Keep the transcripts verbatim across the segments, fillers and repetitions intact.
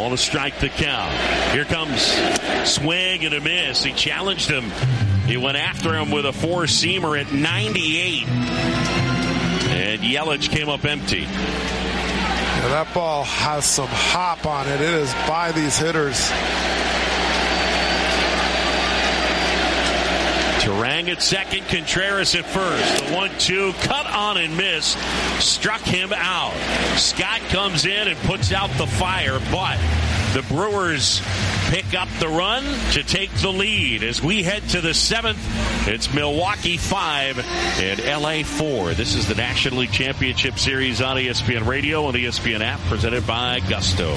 ball to strike the count. Here comes swing and a miss. He challenged him. He went after him with a four-seamer at ninety-eight. And Yelich came up empty. Yeah, that ball has some hop on it. It is by these hitters. Turang at second, Contreras at first. The one two, cut on and missed, struck him out. Scott comes in and puts out the fire, but the Brewers pick up the run to take the lead. As we head to the seventh, it's Milwaukee five and L A four. This is the National League Championship Series on E S P N Radio and the E S P N app, presented by Gusto.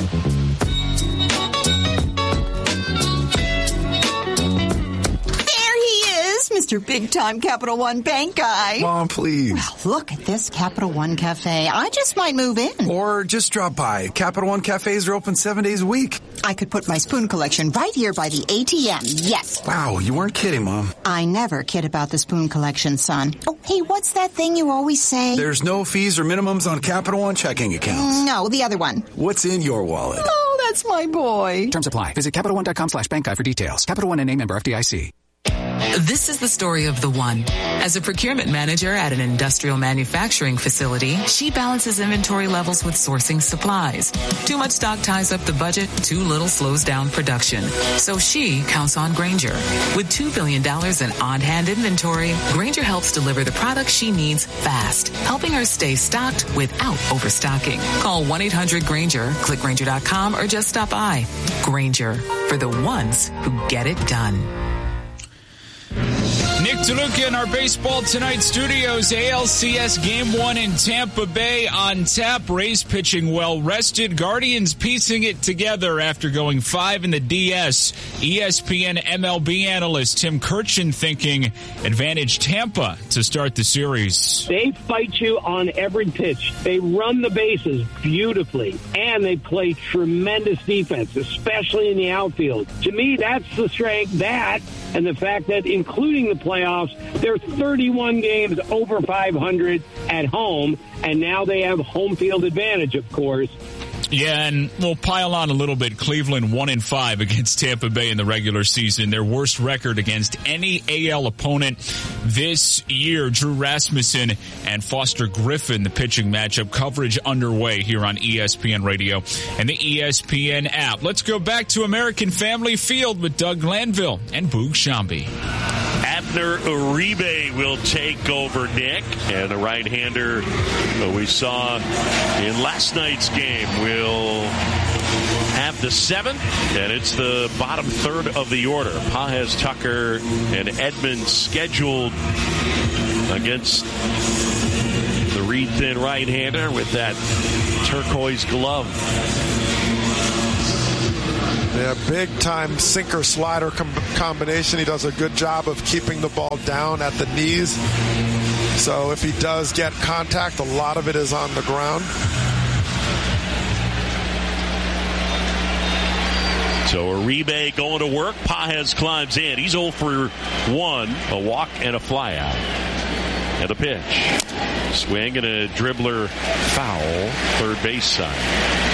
Mister Big-Time Capital One Bank guy. Mom, please. Well, look at this Capital One Cafe. I just might move in. Or just drop by. Capital One Cafes are open seven days a week. I could put my spoon collection right here by the A T M. Yes. Wow, you weren't kidding, Mom. I never kid about the spoon collection, son. Oh, hey, what's that thing you always say? There's no fees or minimums on Capital One checking accounts. No, the other one. What's in your wallet? Oh, that's my boy. Terms apply. Visit Capital One dot com slash bank guide for details. Capital One N A member F D I C. This is the story of the one. As a procurement manager at an industrial manufacturing facility, she balances inventory levels with sourcing supplies. Too much stock ties up the budget, too little slows down production. So she counts on Grainger. With two billion dollars in on-hand inventory, Grainger helps deliver the products she needs fast, helping her stay stocked without overstocking. Call one eight hundred Grainger, click Grainger dot com, or just stop by. Grainger, for the ones who get it done. Nick DeLuca in our Baseball Tonight studios. A L C S Game one in Tampa Bay on tap. Rays pitching well rested. Guardians piecing it together after going five in the D S. E S P N M L B analyst Tim Kirchin thinking advantage Tampa to start the series. They fight you on every pitch. They run the bases beautifully, and they play tremendous defense, especially in the outfield. To me, that's the strength, that, and the fact that including the playoffs, they're thirty-one games over five hundred at home, and now they have home field advantage, of course. Yeah, and we'll pile on a little bit. Cleveland one and five against Tampa Bay in the regular season. Their worst record against any A L opponent this year. Drew Rasmussen and Foster Griffin, the pitching matchup. Coverage underway here on E S P N Radio and the E S P N app. Let's go back to American Family Field with Doug Glanville and Boog Shambi. Abner Uribe will take over, Nick, and the right-hander we saw in last night's game will have the seventh, and it's the bottom third of the order. Pages, Tucker, and Edmonds scheduled against the reed-thin right-hander with that turquoise glove. Yeah, big-time sinker-slider com- combination. He does a good job of keeping the ball down at the knees. So if he does get contact, a lot of it is on the ground. So Uribe going to work. Pages climbs in. He's oh for one, a walk and a flyout. And a pitch. Swing and a dribbler foul, third base side.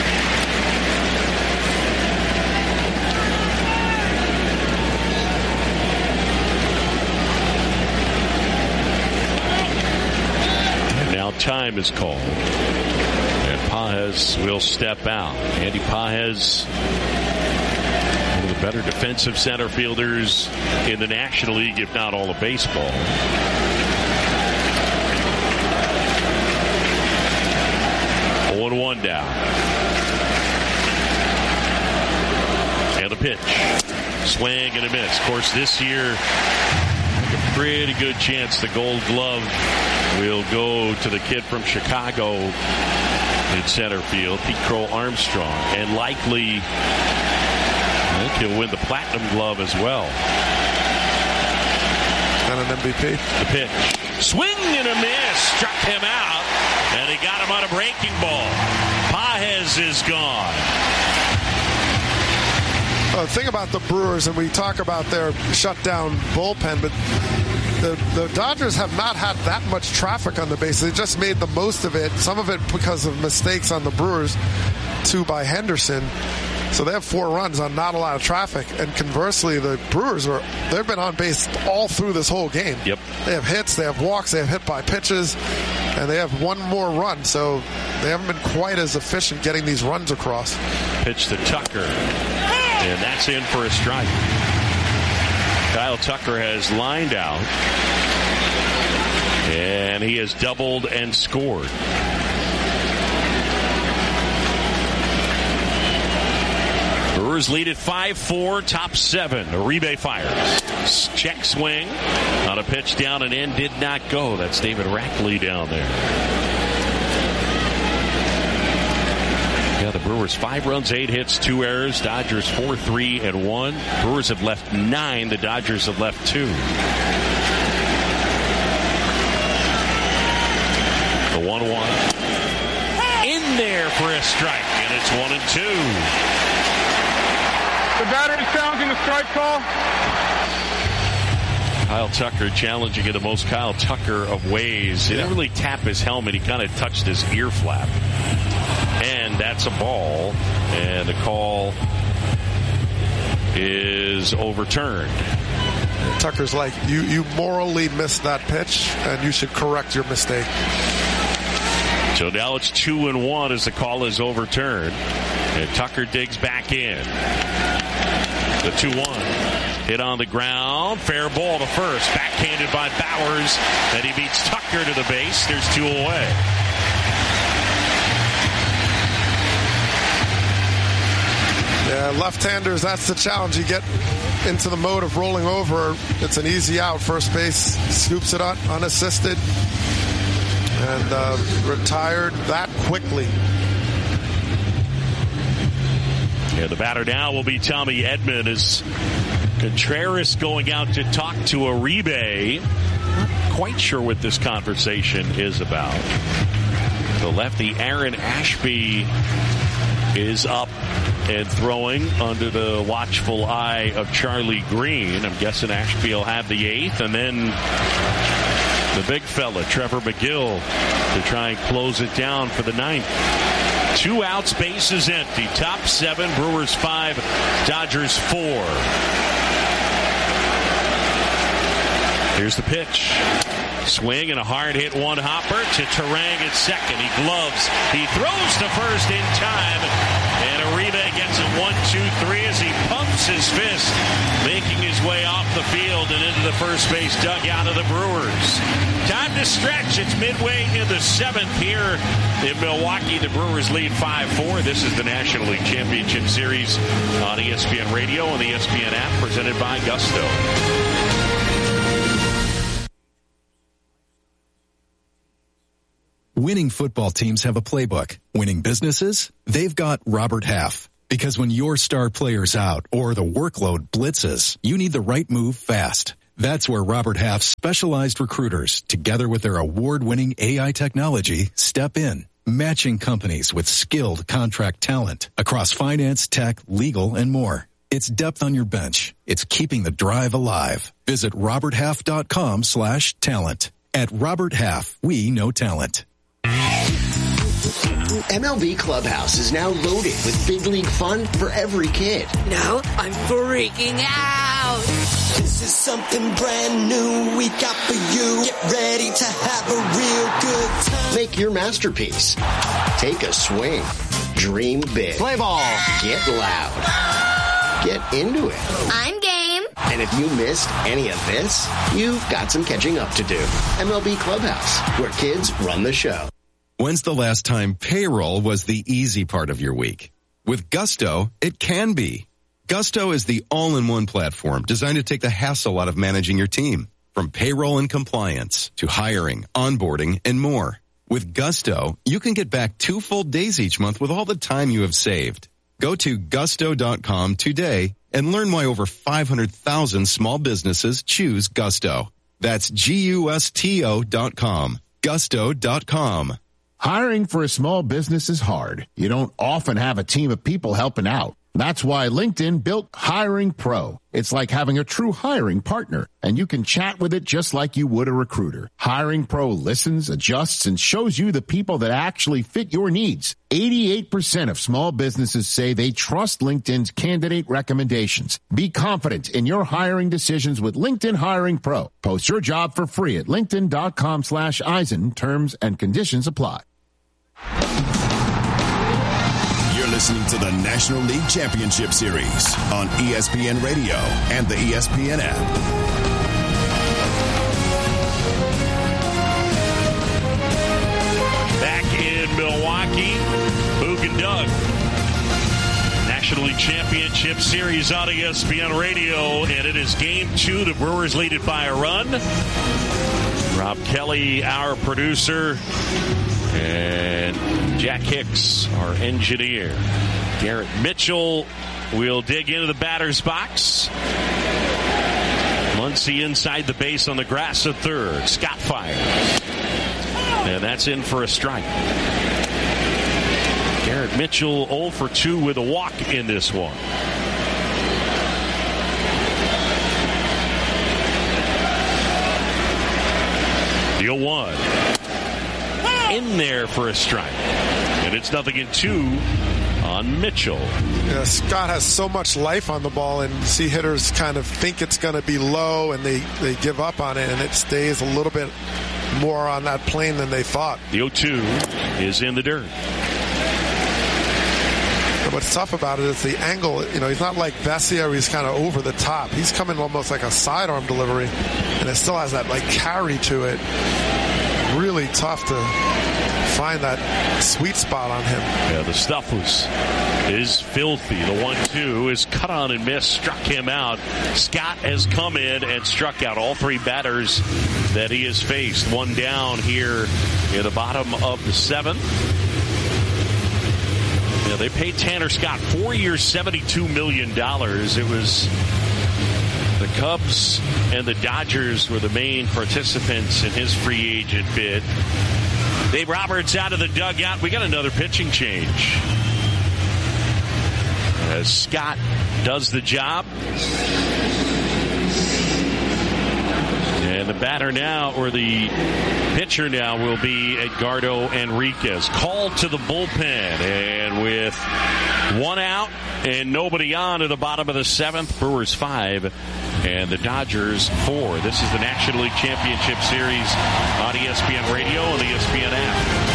Time is called, and Pages will step out. Andy Pages, one of the better defensive center fielders in the National League, if not all of baseball. oh and one down. And a pitch. Swing and a miss. Of course, this year, a pretty good chance the Gold Glove will go to the kid from Chicago in center field, Pete Crow Armstrong, and likely I think he'll win the Platinum Glove as well. And an M V P. The pitch. Swing and a miss. Struck him out, and he got him on a breaking ball. Pages is gone. Uh, the thing about the Brewers, and we talk about their shutdown bullpen, but The, the Dodgers have not had that much traffic on the base. They just made the most of it. Some of it because of mistakes on the Brewers, two by Henderson. So they have four runs on not a lot of traffic. And conversely, the Brewers, are they've been on base all through this whole game. Yep. They have hits, they have walks, they have hit by pitches, and they have one more run. So they haven't been quite as efficient getting these runs across. Pitch to Tucker, and that's in for a strike. Kyle Tucker has lined out, and he has doubled and scored. Brewers lead at five four, top seven. Uribe fires. Check swing on a pitch down and in, did not go. That's David Rackley down there. Yeah, the Brewers five runs, eight hits, two errors. Dodgers four, three, and one. Brewers have left nine. The Dodgers have left two. The one one. In there for a strike, and it's one and two. The batter is challenging the strike call. Kyle Tucker challenging in the most Kyle Tucker of ways. He didn't really tap his helmet. He kind of touched his ear flap. And that's a ball. And the call is overturned. Tucker's like, you, you morally missed that pitch, and you should correct your mistake. So now it's two and one as the call is overturned. And Tucker digs back in. The two one. Hit on the ground. Fair ball to first. Backhanded by Bowers. And he beats Tucker to the base. There's two away. Yeah, left-handers, that's the challenge. You get into the mode of rolling over. It's an easy out. First base scoops it up unassisted. And uh, retired that quickly. Yeah, the batter now will be Tommy Edman as Contreras going out to talk to Uribe. Not quite sure what this conversation is about. The lefty Aaron Ashby is up and throwing under the watchful eye of Charlie Green. I'm guessing Ashby will have the eighth, and then the big fella, Trevor McGill, to try and close it down for the ninth. Two outs, bases empty. Top seven, Brewers five, Dodgers four. Here's the pitch. Swing and a hard hit one hopper to Terang at second. He gloves. He throws to first in time. And Uribe gets it one, two, three as he pumps his fist, making his way off the field and into the first base dugout of the Brewers. Time to stretch. It's midway in the seventh here in Milwaukee. The Brewers lead five four. This is the National League Championship Series on E S P N Radio and the E S P N app, presented by Gusto. Winning football teams have a playbook. Winning businesses? They've got Robert Half. Because when your star player's out or the workload blitzes, you need the right move fast. That's where Robert Half's specialized recruiters, together with their award-winning A I technology, step in, matching companies with skilled contract talent across finance, tech, legal, and more. It's depth on your bench. It's keeping the drive alive. Visit roberthalf.com slash talent. At Robert Half, we know talent. M L B Clubhouse is now loaded with big league fun for every kid. Now I'm freaking out. This is something brand new we got for you. Get ready to have a real good time. Make your masterpiece. Take a swing. Dream big. Play ball. Get loud. Get into it. I'm game. And if you missed any of this, you've got some catching up to do. M L B Clubhouse, where kids run the show. When's the last time payroll was the easy part of your week? With Gusto, it can be. Gusto is the all-in-one platform designed to take the hassle out of managing your team. From payroll and compliance to hiring, onboarding, and more. With Gusto, you can get back two full days each month with all the time you have saved. Go to gusto dot com today and learn why over five hundred thousand small businesses choose Gusto. That's G U S T O dot com. gusto dot com. Hiring for a small business is hard. You don't often have a team of people helping out. That's why LinkedIn built Hiring Pro. It's like having a true hiring partner, and you can chat with it just like you would a recruiter. Hiring Pro listens, adjusts, and shows you the people that actually fit your needs. eighty-eight percent of small businesses say they trust LinkedIn's candidate recommendations. Be confident in your hiring decisions with LinkedIn Hiring Pro. Post your job for free at linkedin.com slash Eisen. Terms and conditions apply. You're listening to the National League Championship Series on E S P N Radio and the E S P N app. Back in Milwaukee, Boog and Doug. National League Championship Series on E S P N Radio, and it is game two. The Brewers lead it by a run. Rob Kelly, our producer, and Jack Hicks, our engineer. Garrett Mitchell will dig into the batter's box. Muncy inside the base on the grass at third. Scott fires. And that's in for a strike. Garrett Mitchell oh for two with a walk in this one. The oh one. In there for a strike. And it's nothing in two on Mitchell. Yeah, Scott has so much life on the ball, and see hitters kind of think it's going to be low, and they, they give up on it, and it stays a little bit more on that plane than they thought. The oh two is in the dirt. And what's tough about it is the angle. You know, he's not like Vesia where he's kind of over the top. He's coming almost like a sidearm delivery, and it still has that like carry to it. Really tough to find that sweet spot on him. Yeah, the stuff was is filthy. The one two is cut on and missed, struck him out. Scott has come in and struck out all three batters that he has faced. One down here in the bottom of the seventh. Yeah, they paid Tanner Scott four years, seventy-two million dollars. It was the Cubs and the Dodgers were the main participants in his free agent bid. Dave Roberts out of the dugout. We got another pitching change. As Scott does the job. And the batter now, or the pitcher now, will be Edgardo Enriquez. Called to the bullpen. And with one out and nobody on to the bottom of the seventh, Brewers five and the Dodgers four. This is the National League Championship Series on E S P N Radio and the E S P N app.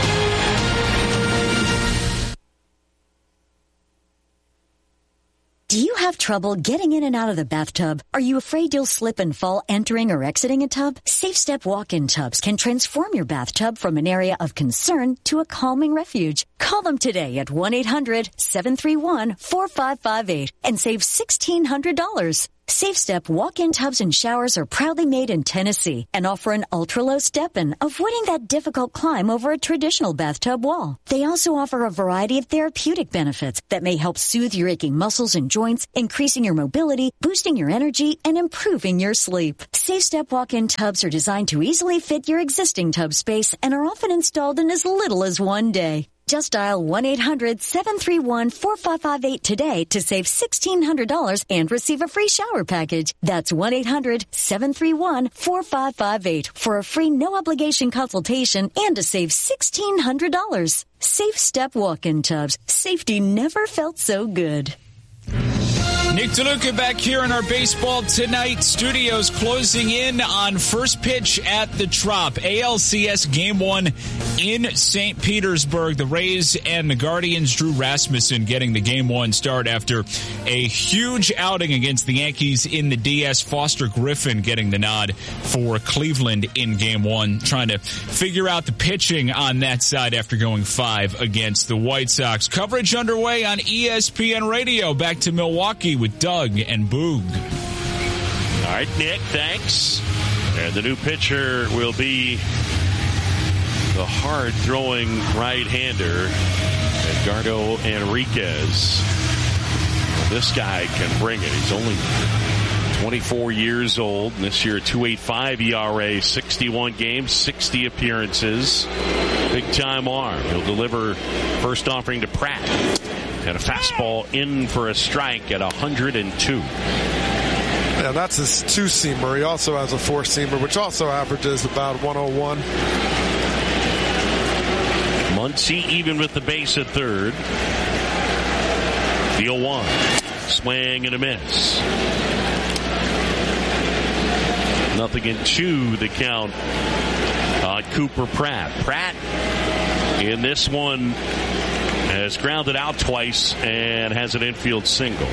Do you have trouble getting in and out of the bathtub? Are you afraid you'll slip and fall entering or exiting a tub? Safe Step walk-in tubs can transform your bathtub from an area of concern to a calming refuge. Call them today at one eight hundred seven three one four five five eight and save sixteen hundred dollars. Safe Step walk-in tubs and showers are proudly made in Tennessee and offer an ultra-low step-in, avoiding that difficult climb over a traditional bathtub wall. They also offer a variety of therapeutic benefits that may help soothe your aching muscles and joints, increasing your mobility, boosting your energy, and improving your sleep. Safe Step walk-in tubs are designed to easily fit your existing tub space and are often installed in as little as one day. Just dial one eight hundred seven three one four five five eight today to save sixteen hundred dollars and receive a free shower package. That's one eight hundred seven three one four five five eight for a free no-obligation consultation and to save sixteen hundred dollars. Safe Step walk-in tubs. Safety never felt so good. Nick DeLuca back here in our Baseball Tonight studios, closing in on first pitch at the Trop. A L C S Game one in Saint Petersburg. The Rays and the Guardians. Drew Rasmussen getting the Game one start after a huge outing against the Yankees in the D S. Foster Griffin getting the nod for Cleveland in Game one. Trying to figure out the pitching on that side after going five against the White Sox. Coverage underway on E S P N Radio. Back to Milwaukee with Doug and Boog. All right, Nick, thanks. And the new pitcher will be the hard-throwing right-hander, Edgardo Enriquez. Well, this guy can bring it. He's only twenty-four years old. And this year, a two point eight five E R A, sixty-one games, sixty appearances. Big-time arm. He'll deliver first offering to Pratt. And a fastball in for a strike at one hundred two. Yeah, that's his two-seamer. He also has a four-seamer, which also averages about one oh one. Muncy even with the base at third. The oh one. Swing and a miss. Nothing in two, the count on Cooper Pratt. Pratt in this one has grounded out twice and has an infield single.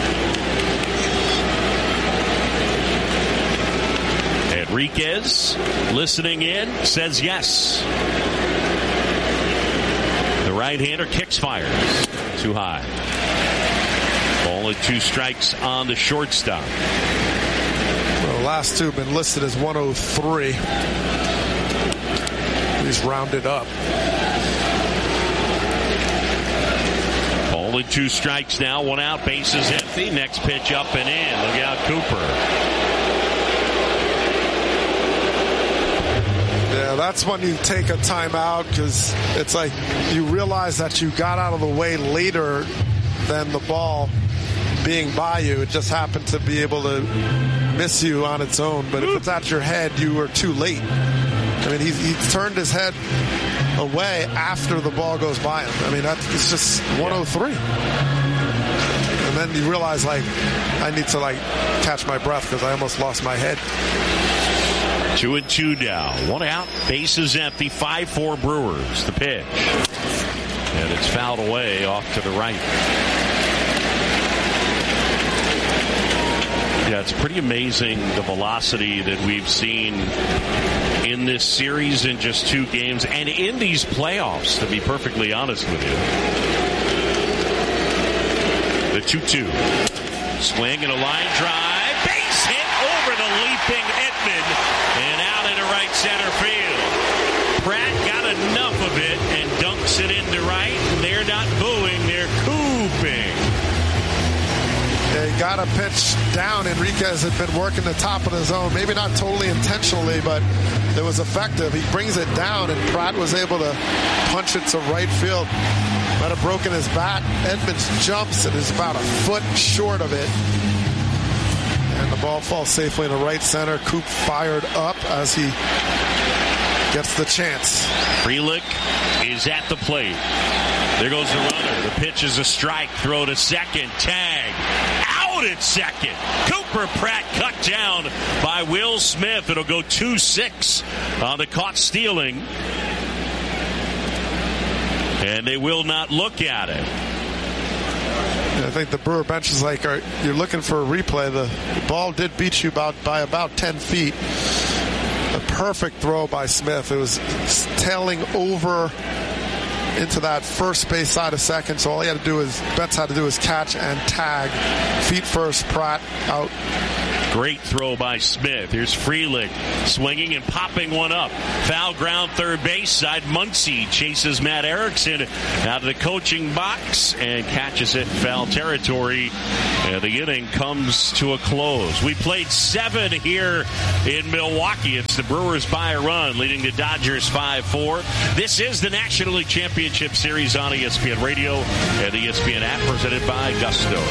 Enriquez listening in, says yes. The right-hander kicks, fires. Too high. Ball and two strikes on the shortstop. Well, the last two have been listed as one oh three. He's rounded up. Ball and two strikes now, one out, bases empty. Next pitch up and in. Look out, Cooper. Yeah, that's when you take a timeout because it's like you realize that you got out of the way later than the ball being by you. It just happened to be able to miss you on its own. But if it's at your head, you were too late. I mean, he, he turned his head away after the ball goes by him. I mean, that, it's just one oh three. And then you realize, like, I need to, like, catch my breath because I almost lost my head. Two and two now. One out. Bases empty. five four Brewers. The pitch. And it's fouled away off to the right. Yeah, it's pretty amazing the velocity that we've seen in this series in just two games and in these playoffs, to be perfectly honest with you. The two two. Swing and a line drive. Base hit over the leaping Edman. And out into right center field. Pratt got enough of it and dunks it into right. They're not booing, they're cooping. Yeah, he got a pitch down. Enriquez had been working the top of the zone. Maybe not totally intentionally, but it was effective. He brings it down, and Pratt was able to punch it to right field. Might have broken his bat. Edmonds jumps and is about a foot short of it. And the ball falls safely into right center. Coop fired up as he gets the chance. Frelick is at the plate. There goes the runner. The pitch is a strike. Throw to second. Tag. Out at second. Cooper Pratt cut down by Will Smith. It'll go two six on the caught stealing. And they will not look at it. I think the Brewer bench is like, are, you're looking for a replay. The ball did beat you about by about ten feet. A perfect throw by Smith. It was tailing over into that first base side of second. So all he had to do is, Betts had to do is catch and tag. Feet first, Pratt out. Great throw by Smith. Here's Frelick swinging and popping one up. Foul ground third base side. Muncy chases Matt Erickson out of the coaching box and catches it in foul territory. And the inning comes to a close. We played seven here in Milwaukee. It's the Brewers by a run, leading the Dodgers five four. This is the National League Championship Series on E S P N Radio and the E S P N app, presented by Gusto.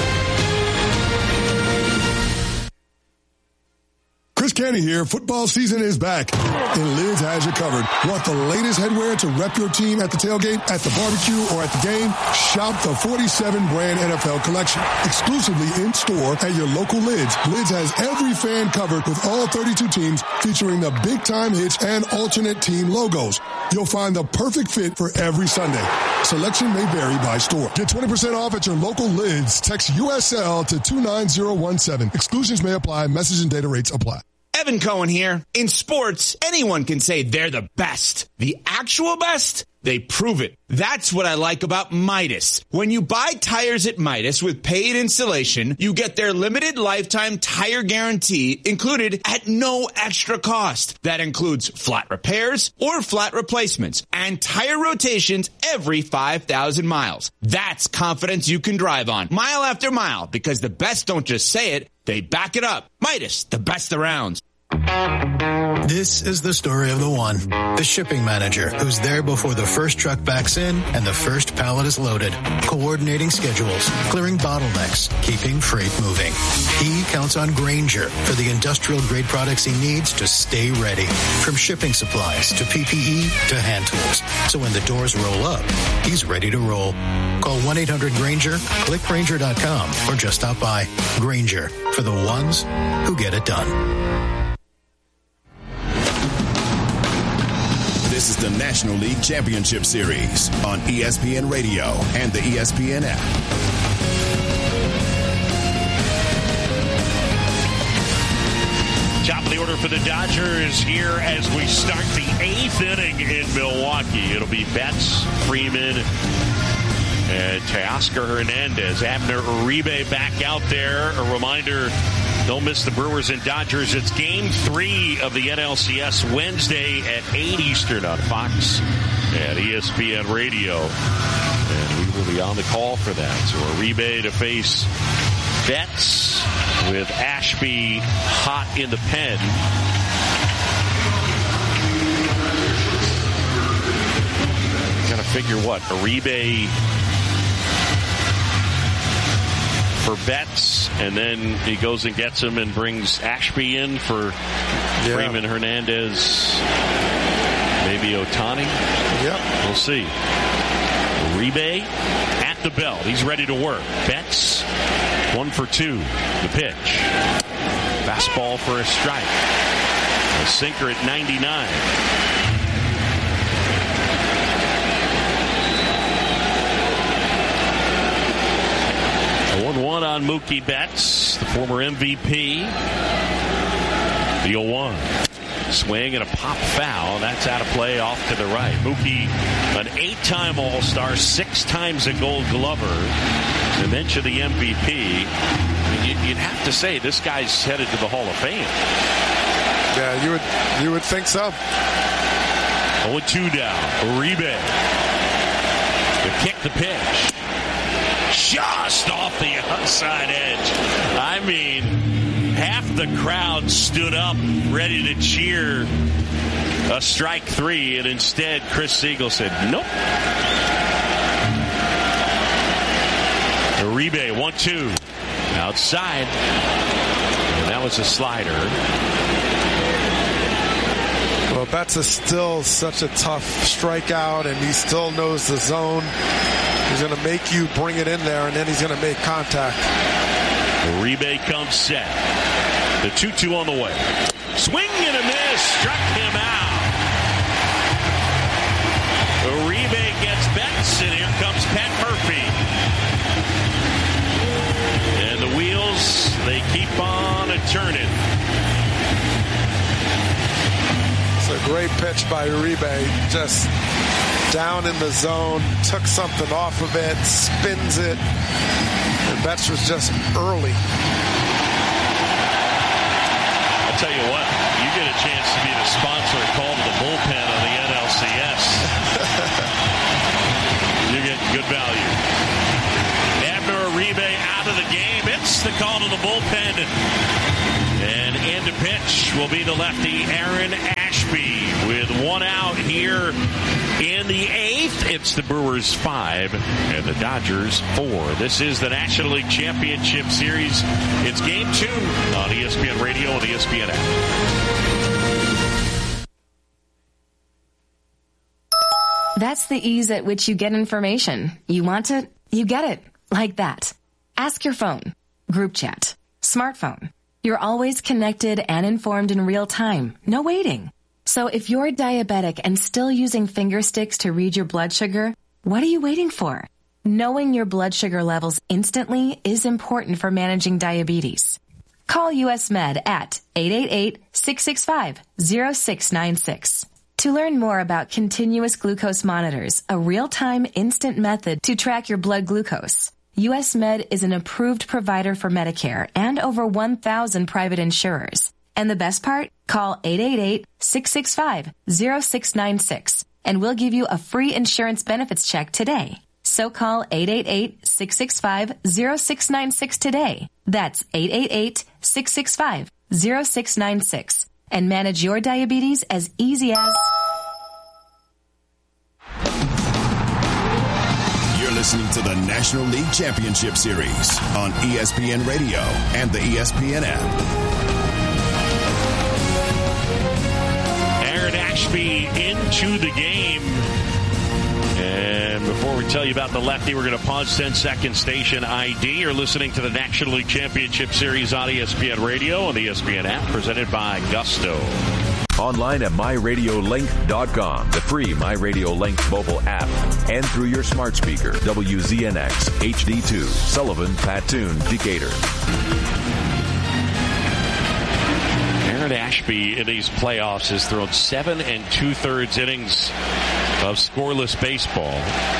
Chris Canty here. Football season is back, and Lids has you covered. Want the latest headwear to rep your team at the tailgate, at the barbecue, or at the game? Shop the forty-seven brand N F L collection, exclusively in store at your local Lids. Lids has every fan covered with all thirty-two teams, featuring the big time hits and alternate team logos. You'll find the perfect fit for every Sunday. Selection may vary by store. Get twenty percent off at your local Lids. Text U S L to two nine zero one seven. Exclusions may apply. Message and data rates apply. Evan Cohen here. In sports, anyone can say they're the best. The actual best? They prove it. That's what I like about Midas. When you buy tires at Midas with paid installation, you get their limited lifetime tire guarantee included at no extra cost. That includes flat repairs or flat replacements and tire rotations every five thousand miles. That's confidence you can drive on mile after mile, because the best don't just say it, they back it up. Midas, the best around. This is the story of the one, the shipping manager who's there before the first truck backs in and the first pallet is loaded, coordinating schedules, clearing bottlenecks, keeping freight moving. He counts on Grainger for the industrial grade products he needs to stay ready, from shipping supplies to P P E to hand tools. So when the doors roll up, he's ready to roll. Call one eight hundred Grainger, click Grainger dot com, or just stop by. Grainger, for the ones who get it done. This is the National League Championship Series on E S P N Radio and the E S P N app. Top of the order for the Dodgers here as we start the eighth inning in Milwaukee. It'll be Betts, Freeman, and Teoscar Hernandez. Abner Uribe back out there. A reminder, don't miss the Brewers and Dodgers. It's game three of the N L C S Wednesday at eight Eastern on Fox and E S P N Radio. And we will be on the call for that. So Uribe to face Betts with Ashby hot in the pen. Gotta figure what? Uribe for Betts, and then he goes and gets him and brings Ashby in for yeah. Freeman, Hernandez, maybe Ohtani. Yep. We'll see. Uribe at the belt. He's ready to work. Betts, one for two. The pitch. Fastball for a strike. A sinker at ninety-nine. one one on Mookie Betts, the former M V P. The oh one. Swing and a pop foul. That's out of play off to the right. Mookie, an eight-time All-Star, six times a Gold Glover, and mention the M V P. You'd have to say this guy's headed to the Hall of Fame. Yeah, you would you would think so. oh two down. Uribe. To kick the pitch. Just off the outside edge. I mean, half the crowd stood up ready to cheer a strike three, and instead Chris Siegel said, nope. Uribe, one two. Outside. And that was a slider. Well, Betts is still such a tough strikeout, and he still knows the zone. He's going to make you bring it in there, and then he's going to make contact. Uribe comes set. The two two on the way. Swing and a miss. Struck him out. Uribe gets Betts, and here comes Pat Murphy. And the wheels, they keep on turning. It's a great pitch by Uribe. Just down in the zone, took something off of it, spins it, and Betts was just early. I'll tell you what, you get a chance to be the sponsor of Call to the Bullpen on the N L C S. You're getting good value. Abner Uribe out of the game. It's the Call to the Bullpen. And in to pitch will be the lefty Aaron Ashby with one out here in the eighth. It's the Brewers five and the Dodgers four. This is the National League Championship Series. It's game two on E S P N Radio and E S P N app. That's the ease at which you get information. You want it, you get it. Like that. Ask your phone. Group chat. Smartphone. You're always connected and informed in real time. No waiting. So if you're diabetic and still using finger sticks to read your blood sugar, what are you waiting for? Knowing your blood sugar levels instantly is important for managing diabetes. Call U S Med at eight eight eight, six six five, zero six nine six. To learn more about continuous glucose monitors, a real-time instant method to track your blood glucose, U S Med is an approved provider for Medicare and over one thousand private insurers. And the best part? Call eight eight eight, six six five, zero six nine six and we'll give you a free insurance benefits check today. So call eight eight eight, six six five, zero six nine six today. That's eight eight eight, six six five, zero six nine six. and manage your diabetes as easy as... You're listening to the National League Championship Series on E S P N Radio and the E S P N app. Aaron Ashby into the game. And before we tell you about the lefty, we're going to pause ten seconds. Station I D. You're listening to the National League Championship Series on E S P N Radio and the E S P N app, presented by Gusto. Online at my radio link dot com, the free MyRadioLink mobile app, and through your smart speaker, W Z N X H D two, Sullivan, Patoon, Decatur. Aaron Ashby in these playoffs has thrown seven and two-thirds innings of scoreless baseball.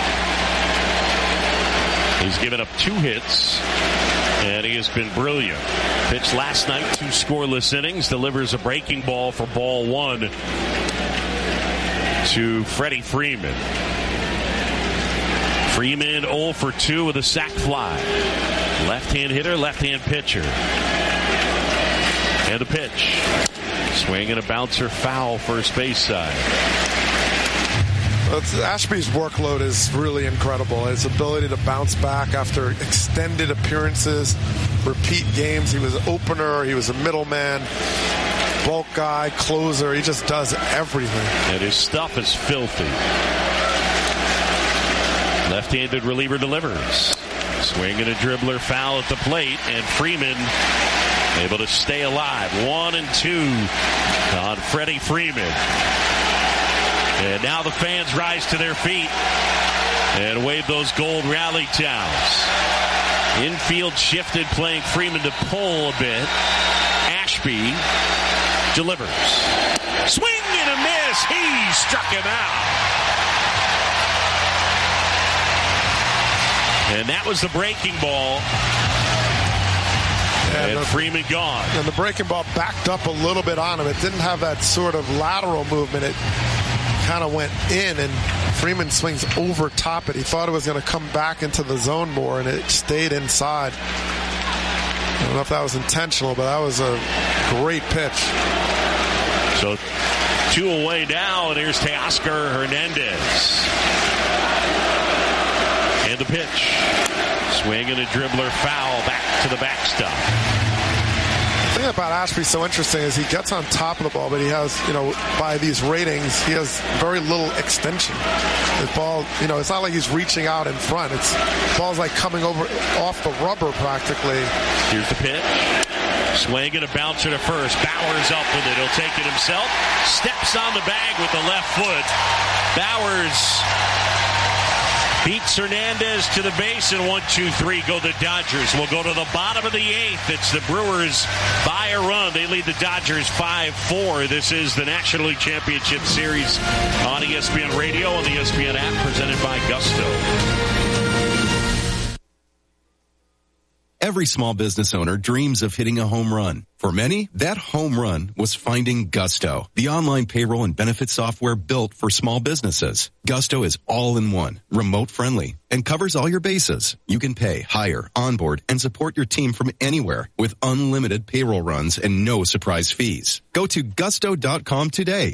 He's given up two hits, and he has been brilliant. Pitched last night, two scoreless innings, delivers a breaking ball for ball one to Freddie Freeman. Freeman oh for two with a sac fly. Left-hand hitter, left-hand pitcher. And the pitch. Swing and a bouncer foul first base side. Well, Ashby's workload is really incredible. His ability to bounce back after extended appearances, repeat games. He was an opener. He was a middleman, bulk guy, closer. He just does everything. And his stuff is filthy. Left-handed reliever delivers. Swing and a dribbler foul at the plate, and Freeman able to stay alive. One and two on Freddie Freeman. And now the fans rise to their feet and wave those gold rally towels. Infield shifted, playing Freeman to pull a bit. Ashby delivers. Swing and a miss. He struck him out. And that was the breaking ball. And, and the, Freeman gone. And the breaking ball backed up a little bit on him. It didn't have that sort of lateral movement. It kind of went in, and Freeman swings over top it. He thought it was going to come back into the zone more, and it stayed inside. I don't know if that was intentional, but that was a great pitch. So two away now, and here's Teoscar Hernandez. And the pitch. Swing and a dribbler foul back to the backstop. The thing about Ashby's so interesting is he gets on top of the ball, but he has, you know, by these ratings, he has very little extension. His ball, you know, it's not like he's reaching out in front. It's ball's like coming over off the rubber practically. Here's the pitch. Swing and a bouncer to first. Bowers up with it. He'll take it himself. Steps on the bag with the left foot. Bowers beats Hernandez to the base, and one, two, three go the Dodgers. We'll go to the bottom of the eighth. It's the Brewers by a run. They lead the Dodgers five four. This is the National League Championship Series on E S P N Radio and the E S P N app, presented by Gusto. Every small business owner dreams of hitting a home run. For many, that home run was finding Gusto, the online payroll and benefit software built for small businesses. Gusto is all-in-one, remote-friendly, and covers all your bases. You can pay, hire, onboard, and support your team from anywhere with unlimited payroll runs and no surprise fees. Go to gusto dot com today